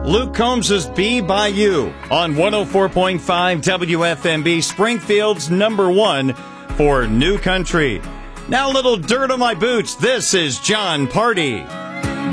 Luke Combs' Be By You on 104.5 WFMB, Springfield's number one for New Country. Now a little dirt on my boots. This is John Party.